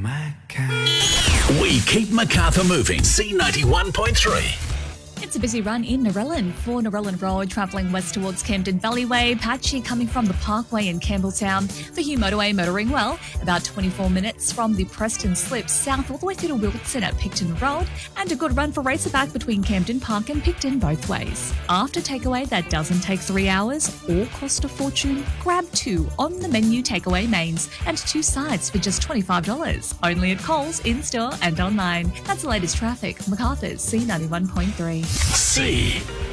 We keep Macarthur moving. C91.3. It's a busy run in Narellan for Narellan Road, travelling west towards Camden Valleyway, patchy coming from the Parkway in Campbelltown. For Hugh Motorway, motoring well, about 24 minutes from the Preston Slip south all the way through to Wilson at Picton Road, and a good run for Racerback between Camden Park and Picton both ways. After takeaway that doesn't take 3 hours or cost a fortune, grab 2 on the menu takeaway mains and 2 sides for just $25. Only at Coles, in-store and online. That's the latest traffic. Macarthur's C91.3. C.